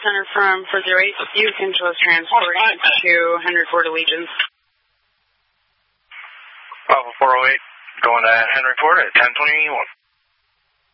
Center from 408. You can show us transporting to Henry Ford Allegiance. Bravo 408, going to Henry Ford at 1021.